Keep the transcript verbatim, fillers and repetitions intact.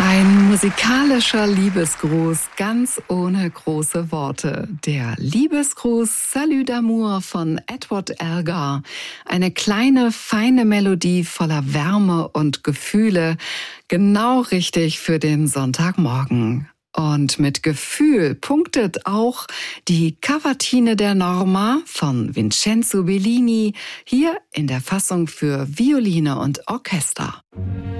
Ein musikalischer Liebesgruß, ganz ohne große Worte. Der Liebesgruß Salut d'amour von Edward Elgar. Eine kleine, feine Melodie voller Wärme und Gefühle. Genau richtig für den Sonntagmorgen. Und mit Gefühl punktet auch die Cavatine der Norma von Vincenzo Bellini, hier in der Fassung für Violine und Orchester.